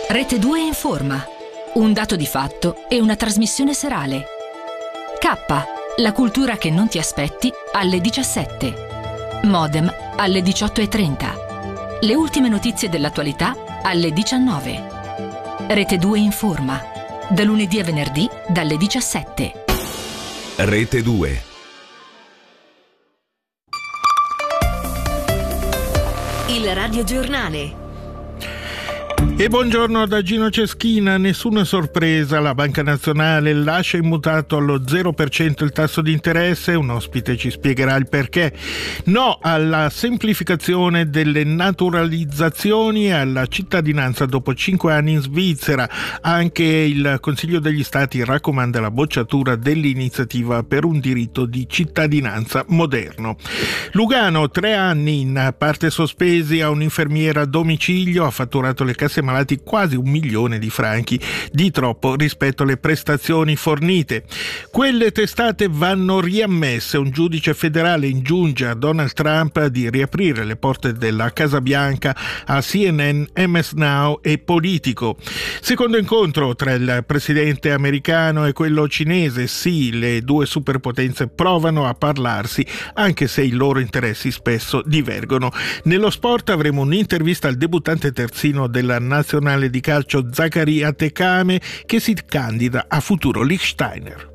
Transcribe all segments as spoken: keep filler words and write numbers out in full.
Rete due informa. Un dato di fatto e una trasmissione serale. K, la cultura che non ti aspetti, alle diciassette. Modem, alle diciotto e trenta. Le ultime notizie dell'attualità, alle diciannove. Rete due informa. Da lunedì a venerdì, dalle diciassette. Rete due. Il radiogiornale. E buongiorno da Gino Ceschina. Nessuna sorpresa, la Banca Nazionale lascia immutato allo zero per cento il tasso di interesse, un ospite ci spiegherà il perché. No alla semplificazione delle naturalizzazioni e alla cittadinanza dopo cinque anni in Svizzera. Anche il Consiglio degli Stati raccomanda la bocciatura dell'iniziativa per un diritto di cittadinanza moderno. Lugano, tre anni in parte sospesi a un'infermiera a domicilio, ha fatturato le casse malati quasi un milione di franchi, di troppo rispetto alle prestazioni fornite. Quelle testate vanno riammesse. Un giudice federale ingiunge a Donald Trump di riaprire le porte della Casa Bianca a C N N, M S Now e Politico. Secondo incontro tra il presidente americano e quello cinese. Sì, le due superpotenze provano a parlarsi, anche se i loro interessi spesso divergono. Nello sport avremo un'intervista al debuttante terzino della nazionale di calcio Zaccaria Tecame, che si candida a futuro Liechtensteiner.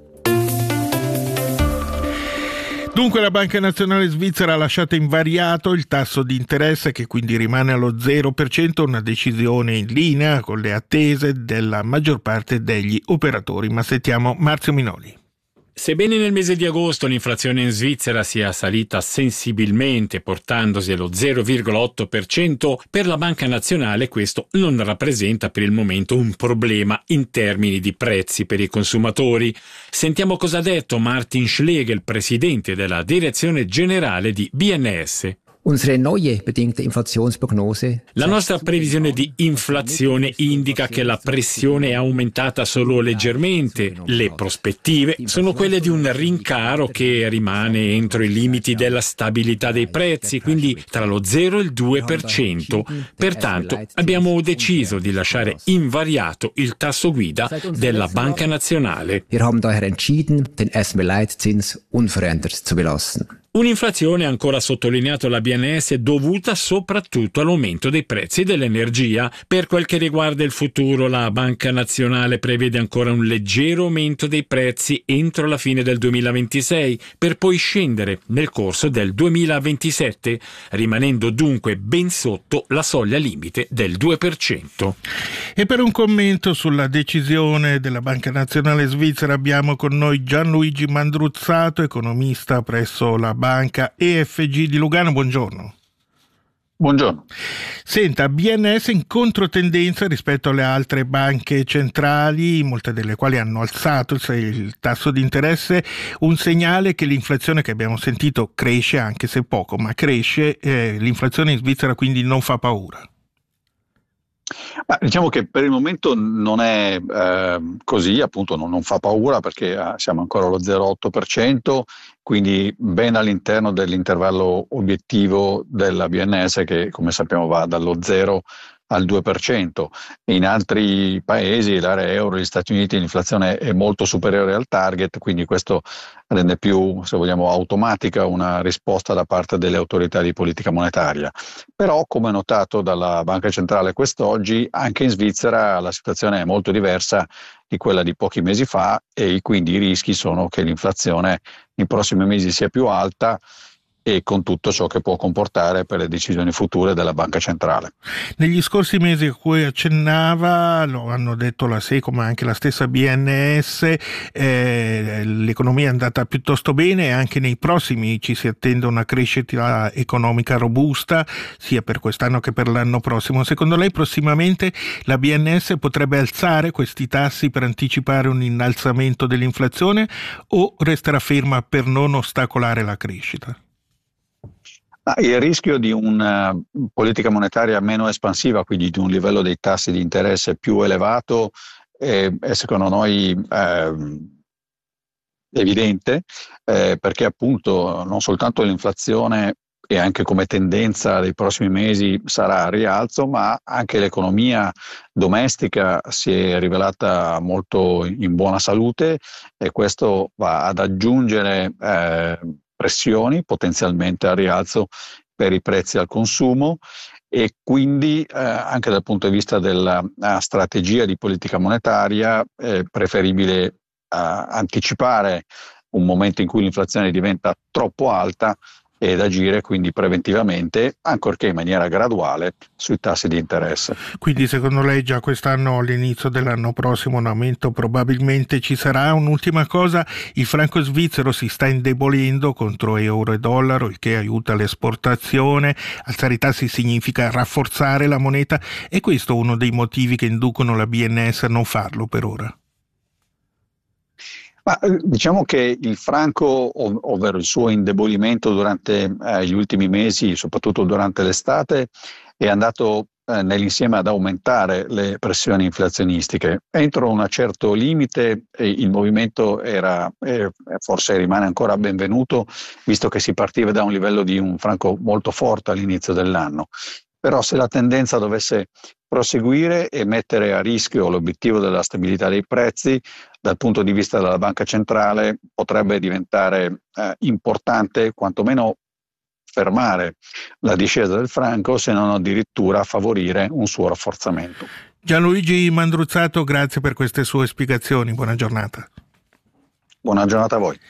Dunque la Banca Nazionale Svizzera ha lasciato invariato il tasso di interesse, che quindi rimane allo zero per cento, una decisione in linea con le attese della maggior parte degli operatori. Ma sentiamo Marzio Minoli. Sebbene nel mese di agosto l'inflazione in Svizzera sia salita sensibilmente portandosi allo zero virgola otto per cento, per la Banca Nazionale questo non rappresenta per il momento un problema in termini di prezzi per i consumatori. Sentiamo cosa ha detto Martin Schlegel, presidente della Direzione Generale di B N S. La nostra previsione di inflazione indica che la pressione è aumentata solo leggermente. Le prospettive sono quelle di un rincaro che rimane entro i limiti della stabilità dei prezzi, quindi tra lo zero e il due per cento. Pertanto abbiamo deciso di lasciare invariato il tasso guida della Banca Nazionale. Wir haben daher entschieden, den S M Leitzins unverändert zu belassen. Un'inflazione, ancora sottolineato la B N S, dovuta soprattutto all'aumento dei prezzi dell'energia. Per quel che riguarda il futuro, la Banca Nazionale prevede ancora un leggero aumento dei prezzi entro la fine del duemilaventisei, per poi scendere nel corso del duemilaventisette, rimanendo dunque ben sotto la soglia limite del due per cento. E per un commento sulla decisione della Banca Nazionale Svizzera abbiamo con noi Gianluigi Mandruzzato, economista presso la Banca E F G di Lugano. Buongiorno. Buongiorno. Senta, B N S in controtendenza rispetto alle altre banche centrali, molte delle quali hanno alzato il tasso di interesse, un segnale che l'inflazione che abbiamo sentito cresce, anche se poco, ma cresce, eh, l'inflazione in Svizzera quindi non fa paura. Ma diciamo che per il momento non è eh, così, appunto non, non fa paura, perché eh, siamo ancora allo zero virgola otto per cento, quindi ben all'interno dell'intervallo obiettivo della B N S, che come sappiamo va dallo zero al due per cento. In altri paesi, l'area euro, gli Stati Uniti, l'inflazione è molto superiore al target, quindi questo rende più, se vogliamo, automatica una risposta da parte delle autorità di politica monetaria. Però, come notato dalla Banca Centrale quest'oggi, anche in Svizzera la situazione è molto diversa di quella di pochi mesi fa, e quindi i rischi sono che l'inflazione nei prossimi mesi sia più alta, e con tutto ciò che può comportare per le decisioni future della Banca Centrale. Negli scorsi mesi a cui accennava, lo hanno detto la SECO ma anche la stessa B N S, eh, l'economia è andata piuttosto bene, e anche nei prossimi ci si attende una crescita economica robusta sia per quest'anno che per l'anno prossimo. Secondo lei prossimamente la B N S potrebbe alzare questi tassi per anticipare un innalzamento dell'inflazione, o resterà ferma per non ostacolare la crescita? Il rischio di una politica monetaria meno espansiva, quindi di un livello dei tassi di interesse più elevato, è, è secondo noi eh, evidente, eh, perché appunto non soltanto l'inflazione e anche come tendenza dei prossimi mesi sarà a rialzo, ma anche l'economia domestica si è rivelata molto in buona salute e questo va ad aggiungere eh, pressioni potenzialmente a rialzo per i prezzi al consumo e quindi eh, anche dal punto di vista della uh, strategia di politica monetaria è preferibile uh, anticipare un momento in cui l'inflazione diventa troppo alta ed agire quindi preventivamente, ancorché in maniera graduale, sui tassi di interesse. Quindi secondo lei già quest'anno, all'inizio dell'anno prossimo, un aumento probabilmente ci sarà? Un'ultima cosa, il franco svizzero si sta indebolendo contro euro e dollaro, il che aiuta l'esportazione. Alzare i tassi significa rafforzare la moneta, e questo è uno dei motivi che inducono la B N S a non farlo per ora? Ma diciamo che il franco, ov- ovvero il suo indebolimento durante eh, gli ultimi mesi, soprattutto durante l'estate, è andato eh, nell'insieme ad aumentare le pressioni inflazionistiche. Entro un certo limite eh, il movimento era, eh, forse rimane ancora benvenuto, visto che si partiva da un livello di un franco molto forte all'inizio dell'anno. Però se la tendenza dovesse proseguire e mettere a rischio l'obiettivo della stabilità dei prezzi, dal punto di vista della banca centrale potrebbe diventare eh, importante quantomeno fermare la discesa del franco, se non addirittura favorire un suo rafforzamento. Gianluigi Mandruzzato, grazie per queste sue spiegazioni, buona giornata. Buona giornata a voi.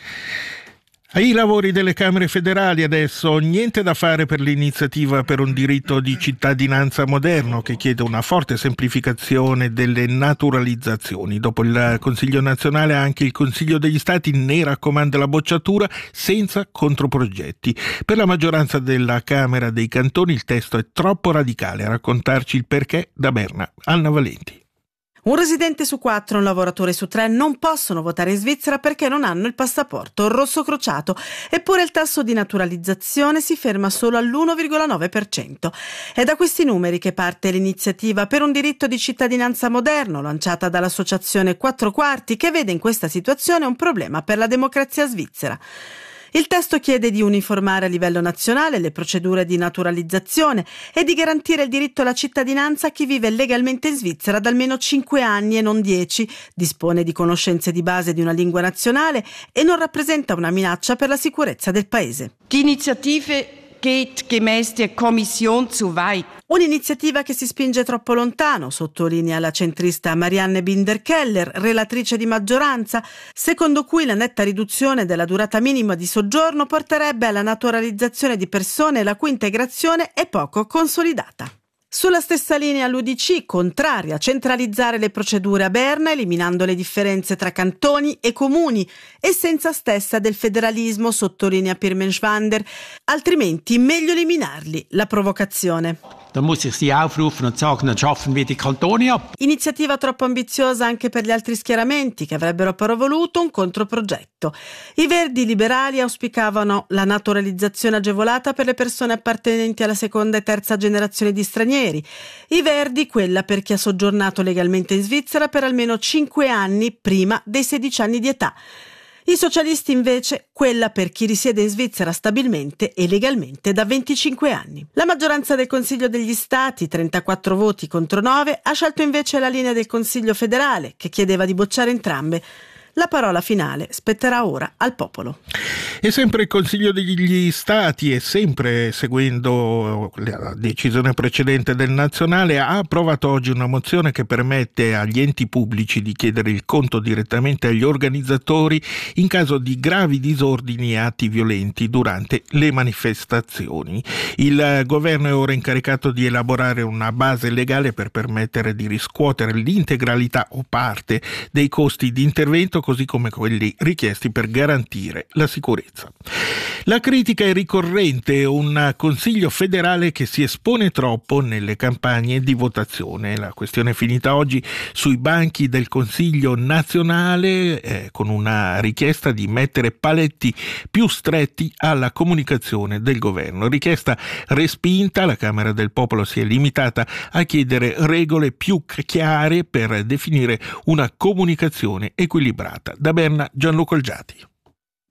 Ai lavori delle Camere federali adesso, niente da fare per l'iniziativa per un diritto di cittadinanza moderno, che chiede una forte semplificazione delle naturalizzazioni. Dopo il Consiglio nazionale anche il Consiglio degli Stati ne raccomanda la bocciatura senza controprogetti. Per la maggioranza della Camera dei Cantoni il testo è troppo radicale. A raccontarci il perché da Berna, Anna Valenti. Un residente su quattro e un lavoratore su tre non possono votare in Svizzera perché non hanno il passaporto rosso crociato, eppure il tasso di naturalizzazione si ferma solo all'uno virgola nove per cento. È da questi numeri che parte l'iniziativa per un diritto di cittadinanza moderno, lanciata dall'associazione Quattro Quarti, che vede in questa situazione un problema per la democrazia svizzera. Il testo chiede di uniformare a livello nazionale le procedure di naturalizzazione e di garantire il diritto alla cittadinanza a chi vive legalmente in Svizzera da almeno cinque anni e non dieci, dispone di conoscenze di base di una lingua nazionale e non rappresenta una minaccia per la sicurezza del paese. Die Initiative geht gemäß der Kommission zu weit. Un'iniziativa che si spinge troppo lontano, sottolinea la centrista Marianne Binder-Keller, relatrice di maggioranza, secondo cui la netta riduzione della durata minima di soggiorno porterebbe alla naturalizzazione di persone la cui integrazione è poco consolidata. Sulla stessa linea l'U D C, contraria a centralizzare le procedure a Berna, eliminando le differenze tra cantoni e comuni, essenza stessa del federalismo, sottolinea Pirmen Schwander, altrimenti meglio eliminarli, la provocazione. Da muss ich Sie aufrufen und sagen, dann schaffen wir die Kantone ab. Iniziativa troppo ambiziosa anche per gli altri schieramenti, che avrebbero però voluto un controprogetto. I Verdi liberali auspicavano la naturalizzazione agevolata per le persone appartenenti alla seconda e terza generazione di stranieri. I Verdi quella per chi ha soggiornato legalmente in Svizzera per almeno cinque anni prima dei sedici anni di età. I socialisti invece quella per chi risiede in Svizzera stabilmente e legalmente da venticinque anni. La maggioranza del Consiglio degli Stati, trentaquattro voti contro nove, ha scelto invece la linea del Consiglio federale, che chiedeva di bocciare entrambe. La parola finale spetterà ora al popolo. E sempre il Consiglio degli Stati, e sempre seguendo la decisione precedente del nazionale, ha approvato oggi una mozione che permette agli enti pubblici di chiedere il conto direttamente agli organizzatori in caso di gravi disordini e atti violenti durante le manifestazioni. Il governo è ora incaricato di elaborare una base legale per permettere di riscuotere l'integralità o parte dei costi di intervento, così come quelli richiesti per garantire la sicurezza. La critica è ricorrente, un Consiglio federale che si espone troppo nelle campagne di votazione. La questione è finita oggi sui banchi del Consiglio nazionale eh, con una richiesta di mettere paletti più stretti alla comunicazione del governo. Richiesta respinta, la Camera del Popolo si è limitata a chiedere regole più chiare per definire una comunicazione equilibrata. Da Berna, Gianluca Olgiati.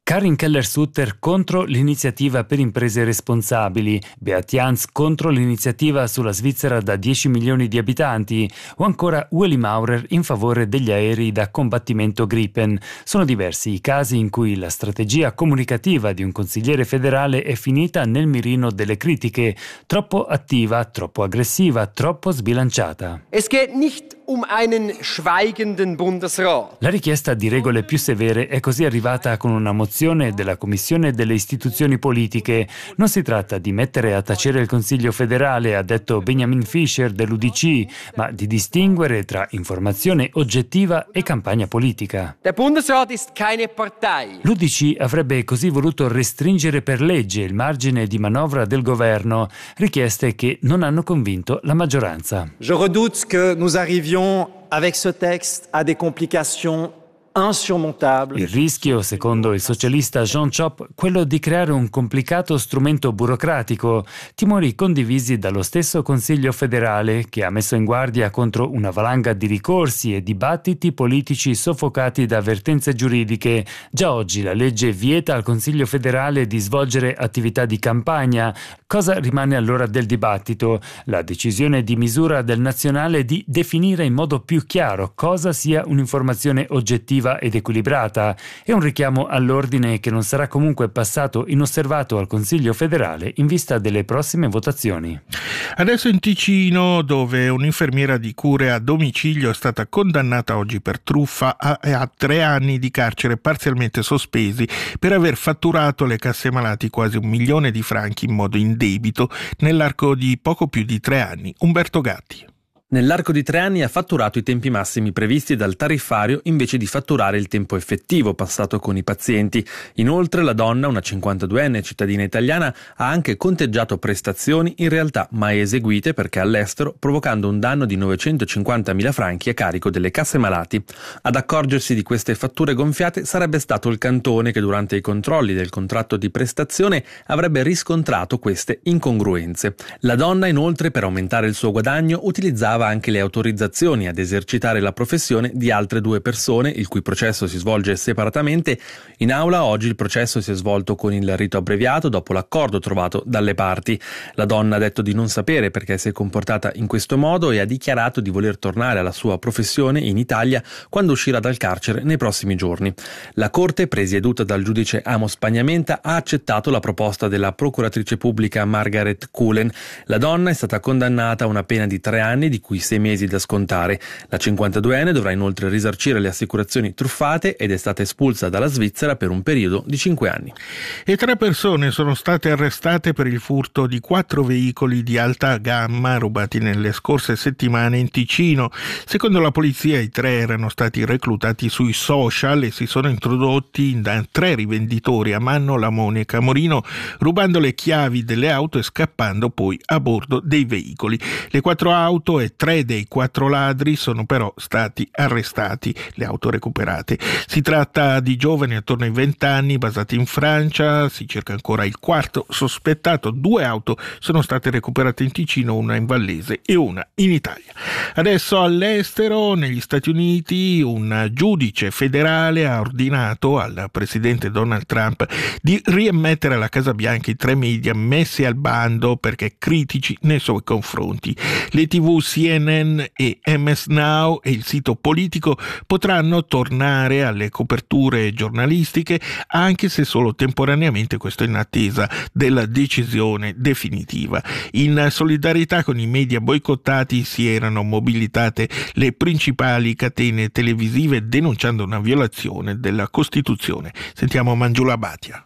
Karin Keller-Sutter contro l'iniziativa per imprese responsabili, Beat Jans contro l'iniziativa sulla Svizzera da dieci milioni di abitanti o ancora Ueli Maurer in favore degli aerei da combattimento Gripen. Sono diversi i casi in cui la strategia comunicativa di un consigliere federale è finita nel mirino delle critiche, troppo attiva, troppo aggressiva, troppo sbilanciata. Es geht nicht um einen schweigenden Bundesrat. La richiesta di regole più severe è così arrivata con una mozione della Commissione delle istituzioni politiche. Non si tratta di mettere a tacere il Consiglio federale, ha detto Benjamin Fischer dell'U D C, ma di distinguere tra informazione oggettiva e campagna politica. Der Bundesrat ist keine Partei. L'U D C avrebbe così voluto restringere per legge il margine di manovra del governo, richieste che non hanno convinto la maggioranza. Je redoute que nous arrivions avec ce texte à des complications insurmontabili. Il rischio, secondo il socialista Jean Chop, quello di creare un complicato strumento burocratico, timori condivisi dallo stesso Consiglio federale, che ha messo in guardia contro una valanga di ricorsi e dibattiti politici soffocati da avvertenze giuridiche. Già oggi la legge vieta al Consiglio federale di svolgere attività di campagna. Cosa rimane allora del dibattito? La decisione di misura del nazionale di definire in modo più chiaro cosa sia un'informazione oggettiva ed equilibrata. È un richiamo all'ordine che non sarà comunque passato inosservato al Consiglio federale in vista delle prossime votazioni. Adesso in Ticino, dove un'infermiera di cure a domicilio è stata condannata oggi per truffa a, a tre anni di carcere parzialmente sospesi per aver fatturato alle casse malati quasi un milione di franchi in modo indebito nell'arco di poco più di tre anni. Umberto Gatti. Nell'arco di tre anni ha fatturato i tempi massimi previsti dal tariffario invece di fatturare il tempo effettivo passato con i pazienti. Inoltre la donna, una cinquantaduenne cittadina italiana, ha anche conteggiato prestazioni in realtà mai eseguite perché all'estero, provocando un danno di novecentocinquantamila franchi a carico delle casse malati. Ad accorgersi di queste fatture gonfiate sarebbe stato il cantone che durante i controlli del contratto di prestazione avrebbe riscontrato queste incongruenze. La donna inoltre, per aumentare il suo guadagno, utilizzava anche le autorizzazioni ad esercitare la professione di altre due persone, il cui processo si svolge separatamente. In aula oggi il processo si è svolto con il rito abbreviato dopo l'accordo trovato dalle parti. La donna ha detto di non sapere perché si è comportata in questo modo e ha dichiarato di voler tornare alla sua professione in Italia quando uscirà dal carcere nei prossimi giorni. La Corte, presieduta dal giudice Amos Pagnamenta, ha accettato la proposta della procuratrice pubblica Margaret Kuhlen. La donna è stata condannata a una pena di tre anni, di cui sei mesi da scontare. La cinquantaduenne dovrà inoltre risarcire le assicurazioni truffate ed è stata espulsa dalla Svizzera per un periodo di cinque anni. E tre persone sono state arrestate per il furto di quattro veicoli di alta gamma rubati nelle scorse settimane in Ticino. Secondo la polizia i tre erano stati reclutati sui social e si sono introdotti da tre rivenditori a Manno, Lamone e Camorino, rubando le chiavi delle auto e scappando poi a bordo dei veicoli. Le quattro auto e tre dei quattro ladri sono però stati arrestati, le auto recuperate. Si tratta di giovani attorno ai venti anni, basati in Francia. Si cerca ancora il quarto sospettato. Due auto sono state recuperate in Ticino, una in Vallese e una in Italia. Adesso all'estero, negli Stati Uniti, un giudice federale ha ordinato al presidente Donald Trump di riammettere alla Casa Bianca i tre media messi al bando perché critici nei suoi confronti. Le tivù C N N e M S Now e il sito politico potranno tornare alle coperture giornalistiche, anche se solo temporaneamente, questo in attesa della decisione definitiva. In solidarietà con i media boicottati si erano mobilitate le principali catene televisive denunciando una violazione della Costituzione. Sentiamo Mangiula Bhatia.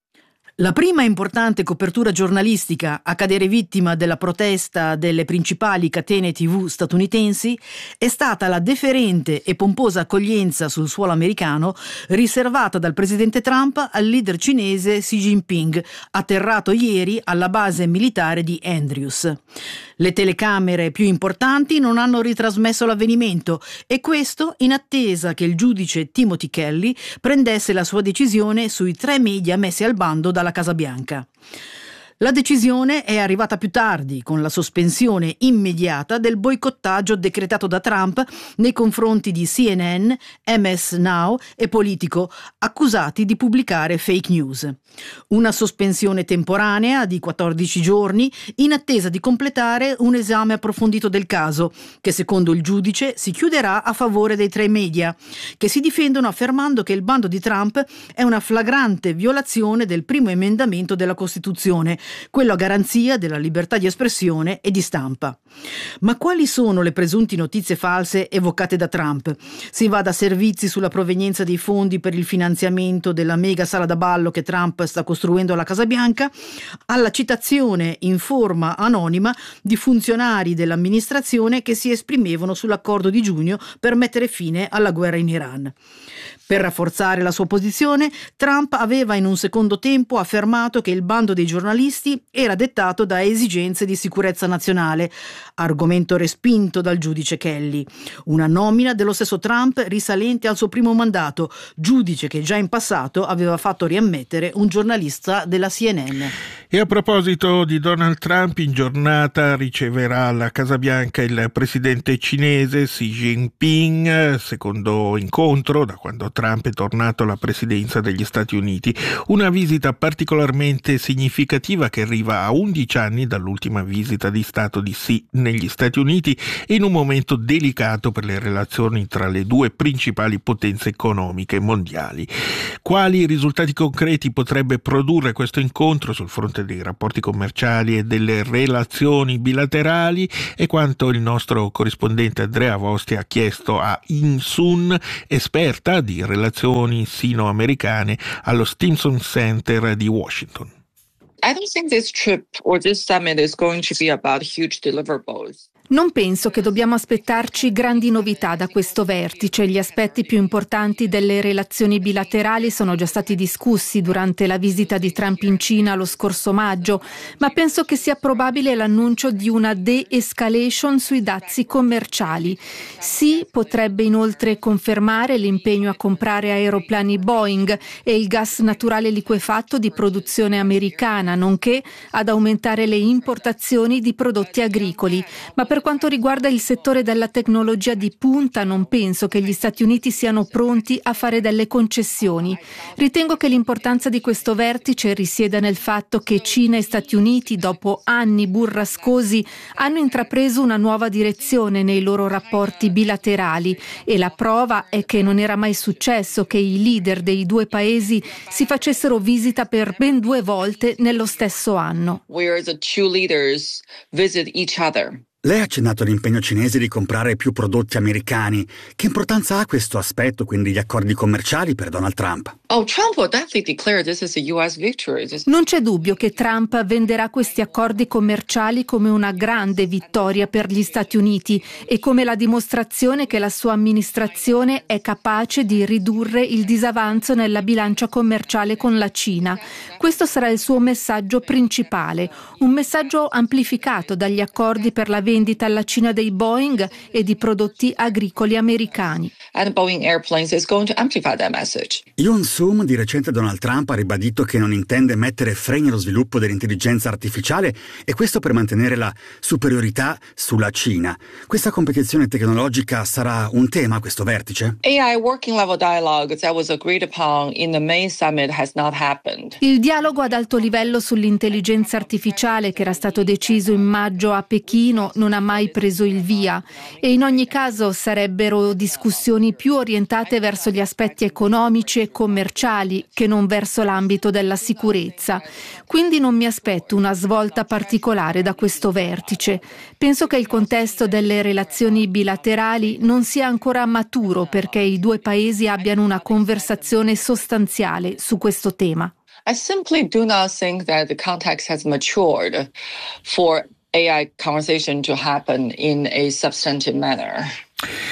La prima importante copertura giornalistica a cadere vittima della protesta delle principali catene tivù statunitensi è stata la deferente e pomposa accoglienza sul suolo americano riservata dal presidente Trump al leader cinese Xi Jinping, atterrato ieri alla base militare di Andrews. Le telecamere più importanti non hanno ritrasmesso l'avvenimento e questo in attesa che il giudice Timothy Kelly prendesse la sua decisione sui tre media messi al bando dalla Casa Bianca. La decisione è arrivata più tardi, con la sospensione immediata del boicottaggio decretato da Trump nei confronti di C N N, M S Now e Politico, accusati di pubblicare fake news. Una sospensione temporanea di quattordici giorni in attesa di completare un esame approfondito del caso, che secondo il giudice si chiuderà a favore dei tre media, che si difendono affermando che il bando di Trump è una flagrante violazione del primo emendamento della Costituzione, quello a garanzia della libertà di espressione e di stampa. Ma quali sono le presunte notizie false evocate da Trump? Si va da servizi sulla provenienza dei fondi per il finanziamento della mega sala da ballo che Trump sta costruendo alla Casa Bianca, alla citazione in forma anonima di funzionari dell'amministrazione che si esprimevano sull'accordo di giugno per mettere fine alla guerra in Iran. Per rafforzare la sua posizione, Trump aveva in un secondo tempo affermato che il bando dei giornalisti era dettato da esigenze di sicurezza nazionale, argomento respinto dal giudice Kelly. Una nomina dello stesso Trump risalente al suo primo mandato, giudice che già in passato aveva fatto riammettere un giornalista della C N N. E a proposito di Donald Trump, in giornata riceverà alla Casa Bianca il presidente cinese Xi Jinping, secondo incontro da quando Trump è tornato alla presidenza degli Stati Uniti. Una visita particolarmente significativa che arriva a undici anni dall'ultima visita di Stato di Xi negli Stati Uniti e in un momento delicato per le relazioni tra le due principali potenze economiche mondiali. Quali risultati concreti potrebbe produrre questo incontro sul fronte dei rapporti commerciali e delle relazioni bilaterali e quanto il nostro corrispondente Andrea Vosti ha chiesto a In Sun, esperta di relazioni sino-americane allo Stimson Center di Washington. I don't think this trip or this summit is going to be about huge deliverables. Non penso che dobbiamo aspettarci grandi novità da questo vertice. Gli aspetti più importanti delle relazioni bilaterali sono già stati discussi durante la visita di Trump in Cina lo scorso maggio, ma penso che sia probabile l'annuncio di una de-escalation sui dazi commerciali. Sì, potrebbe inoltre confermare l'impegno a comprare aeroplani Boeing e il gas naturale liquefatto di produzione americana, nonché ad aumentare le importazioni di prodotti agricoli. Ma per quanto riguarda il settore della tecnologia di punta, non penso che gli Stati Uniti siano pronti a fare delle concessioni. Ritengo che l'importanza di questo vertice risieda nel fatto che Cina e Stati Uniti, dopo anni burrascosi, hanno intrapreso una nuova direzione nei loro rapporti bilaterali e la prova è che non era mai successo che i leader dei due paesi si facessero visita per ben due volte nello stesso anno. Where the two leaders visit each other. Lei ha accennato all'impegno cinese di comprare più prodotti americani. Che importanza ha questo aspetto, quindi gli accordi commerciali per Donald Trump? Oh, Trump will definitely declare this is a U S victory. This... Non c'è dubbio che Trump venderà questi accordi commerciali come una grande vittoria per gli Stati Uniti e come la dimostrazione che la sua amministrazione è capace di ridurre il disavanzo nella bilancia commerciale con la Cina. Questo sarà il suo messaggio principale, un messaggio amplificato dagli accordi per la vendita alla Cina dei Boeing e di prodotti agricoli americani. And Boeing Airplanes is going to amplify that message. Yoon Sum, di recente Donald Trump ha ribadito che non intende mettere freni allo sviluppo dell'intelligenza artificiale e questo per mantenere la superiorità sulla Cina. Questa competizione tecnologica sarà un tema a questo vertice? A I working level dialogue that was agreed upon in the May summit has not happened. Il dialogo ad alto livello sull'intelligenza artificiale che era stato deciso in maggio a Pechino non ha mai preso il via e in ogni caso sarebbero discussioni più orientate verso gli aspetti economici e commerciali che non verso l'ambito della sicurezza. Quindi non mi aspetto una svolta particolare da questo vertice. Penso che il contesto delle relazioni bilaterali non sia ancora maturo perché i due paesi abbiano una conversazione sostanziale su questo tema. I simply do not think that the context has matured for A I conversation to happen in a substantive manner.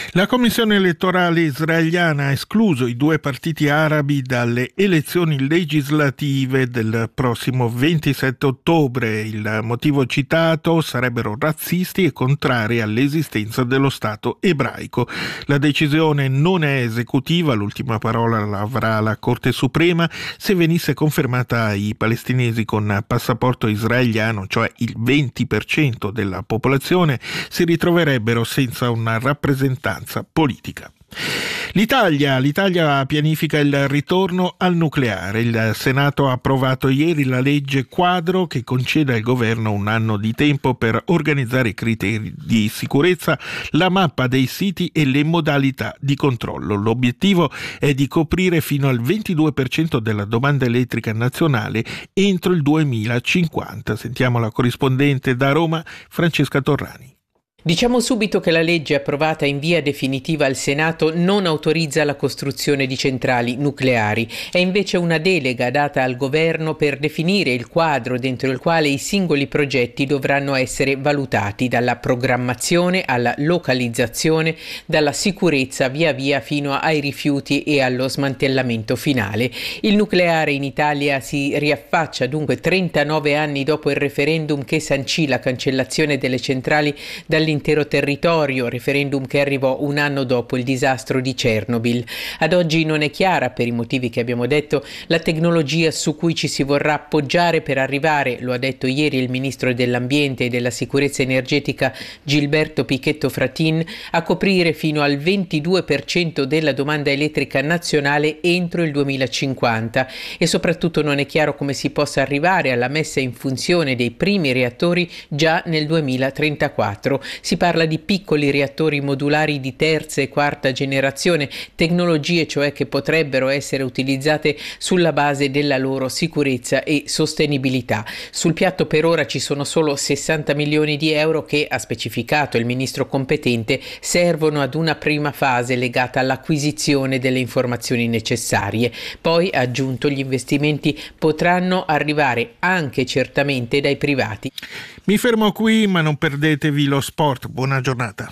La commissione elettorale israeliana ha escluso i due partiti arabi dalle elezioni legislative del prossimo ventisette ottobre. Il motivo citato: sarebbero razzisti e contrari all'esistenza dello Stato ebraico. La decisione non è esecutiva, l'ultima parola l'avrà la Corte Suprema. Se venisse confermata, ai palestinesi con passaporto israeliano, cioè il venti per cento della popolazione, si ritroverebbero senza una rappresentanza politica. L'Italia, l'Italia pianifica il ritorno al nucleare. Il Senato ha approvato ieri la legge quadro che concede al governo un anno di tempo per organizzare i criteri di sicurezza, la mappa dei siti e le modalità di controllo. L'obiettivo è di coprire fino al ventidue per cento della domanda elettrica nazionale entro il duemilacinquanta. Sentiamo la corrispondente da Roma, Francesca Torrani. Diciamo subito che la legge approvata in via definitiva al Senato non autorizza la costruzione di centrali nucleari, è invece una delega data al governo per definire il quadro dentro il quale i singoli progetti dovranno essere valutati, dalla programmazione alla localizzazione, dalla sicurezza via via fino ai rifiuti e allo smantellamento finale. Il nucleare in Italia si riaffaccia dunque trentanove anni dopo il referendum che sancì la cancellazione delle centrali dall'intero territorio, referendum che arrivò un anno dopo il disastro di Chernobyl. Ad oggi non è chiara, per i motivi che abbiamo detto, la tecnologia su cui ci si vorrà appoggiare per arrivare, lo ha detto ieri il ministro dell'Ambiente e della Sicurezza Energetica Gilberto Pichetto Fratin, a coprire fino al ventidue per cento della domanda elettrica nazionale entro il duemilacinquanta, e soprattutto non è chiaro come si possa arrivare alla messa in funzione dei primi reattori già nel duemilatrentaquattro. Si parla di piccoli reattori modulari di terza e quarta generazione, tecnologie cioè che potrebbero essere utilizzate sulla base della loro sicurezza e sostenibilità. Sul piatto per ora ci sono solo sessanta milioni di euro che, ha specificato il ministro competente, servono ad una prima fase legata all'acquisizione delle informazioni necessarie. Poi, ha aggiunto, gli investimenti potranno arrivare anche certamente dai privati. Mi fermo qui, ma non perdetevi lo sport. Buona giornata.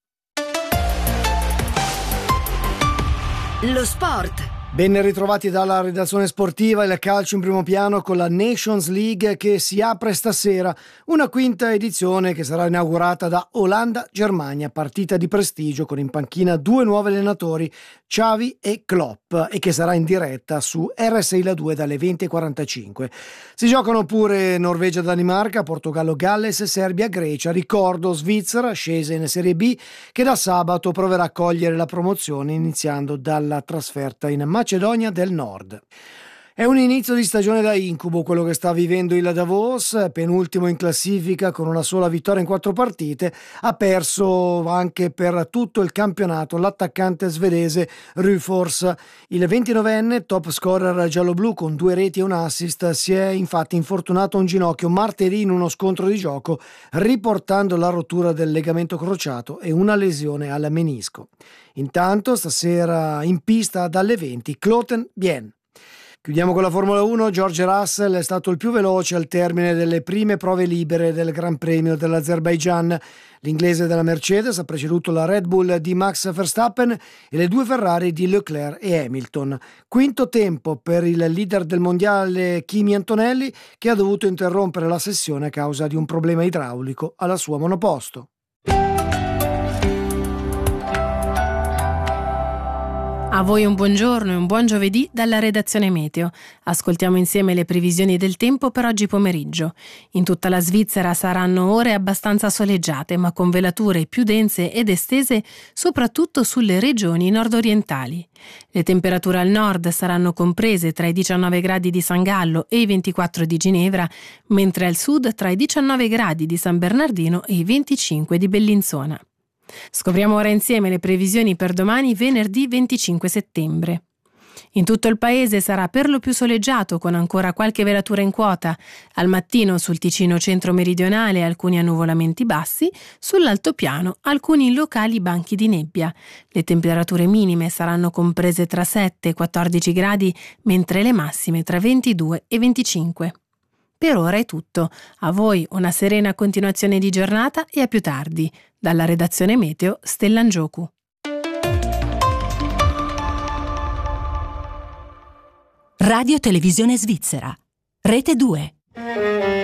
Lo sport. Ben ritrovati dalla redazione sportiva. Il calcio in primo piano con la Nations League che si apre stasera, una quinta edizione che sarà inaugurata da Olanda-Germania, partita di prestigio con in panchina due nuovi allenatori, Xavi e Klopp, e che sarà in diretta su R S I La due dalle venti e quarantacinque. Si giocano pure Norvegia-Danimarca, Portogallo-Galles, Serbia-Grecia, ricordo Svizzera scesa in Serie B che da sabato proverà a cogliere la promozione iniziando dalla trasferta in Macedonia del Nord. È un inizio di stagione da incubo quello che sta vivendo il Davos, penultimo in classifica con una sola vittoria in quattro partite, ha perso anche per tutto il campionato l'attaccante svedese Rüfors. Il ventinovenne, top scorer gialloblu con due reti e un assist, si è infatti infortunato a un ginocchio martedì in uno scontro di gioco, riportando la rottura del legamento crociato e una lesione al menisco. Intanto stasera in pista dalle venti Kloten Bien. Chiudiamo con la Formula uno. George Russell è stato il più veloce al termine delle prime prove libere del Gran Premio dell'Azerbaigian. L'inglese della Mercedes ha preceduto la Red Bull di Max Verstappen e le due Ferrari di Leclerc e Hamilton. Quinto tempo per il leader del mondiale Kimi Antonelli, che ha dovuto interrompere la sessione a causa di un problema idraulico alla sua monoposto. A voi un buongiorno e un buon giovedì dalla redazione Meteo. Ascoltiamo insieme le previsioni del tempo per oggi pomeriggio. In tutta la Svizzera saranno ore abbastanza soleggiate, ma con velature più dense ed estese soprattutto sulle regioni nord-orientali. Le temperature al nord saranno comprese tra i diciannove gradi di San Gallo e i ventiquattro di Ginevra, mentre al sud tra i diciannove gradi di San Bernardino e i venticinque di Bellinzona. Scopriamo ora insieme le previsioni per domani, venerdì venticinque settembre. In tutto il paese sarà per lo più soleggiato, con ancora qualche velatura in quota. Al mattino sul Ticino centro-meridionale alcuni annuvolamenti bassi, sull'altopiano alcuni locali banchi di nebbia. Le temperature minime saranno comprese tra sette e quattordici gradi, mentre le massime tra ventidue e venticinque. Per ora è tutto. A voi una serena continuazione di giornata e a più tardi. Dalla redazione Meteo, Stella Ngioku. Radio Televisione Svizzera. Rete due.